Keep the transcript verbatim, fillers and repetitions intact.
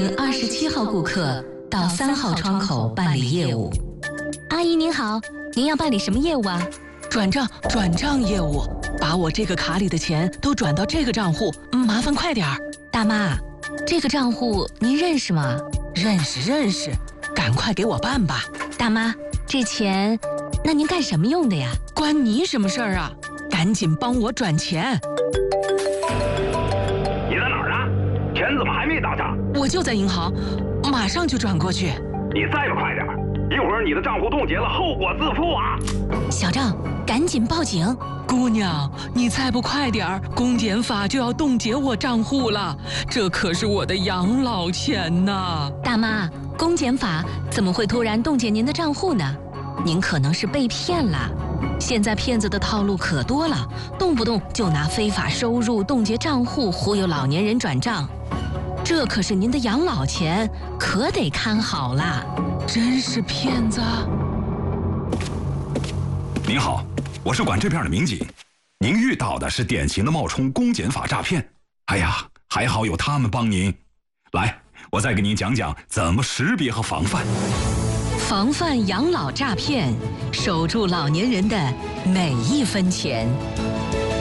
请二十七号顾客到三号窗口办理业务。 阿姨您好，您要办理什么业务啊？ 转账，转账业务，把我这个卡里的钱都转到这个账户，麻烦快点儿。 大妈，这个账户您认识吗？ 认识认识，赶快给我办吧。 大妈，这钱，那您干什么用的呀？ 关你什么事儿啊？赶紧帮我转钱。 你在哪儿呢？钱怎么还没到账？ 我就在银行，马上就转过去。 你再不快点，一会儿你的账户冻结了，后果自负啊！ 小郑，赶紧报警！ 姑娘，你再不快点儿，公检法就要冻结我账户了，这可是我的养老钱呐！ 大妈，公检法怎么会突然冻结您的账户呢？您可能是被骗了。现在骗子的套路可多了，动不动就拿非法收入冻结账户忽悠老年人转账，这可是您的养老钱，可得看好了。 真是骗子！ 您好，我是管这片的民警，您遇到的是典型的冒充公检法诈骗。哎呀，还好有他们帮您。来，我再给您讲讲怎么识别和防范。 防范养老诈骗，守住老年人的每一分钱。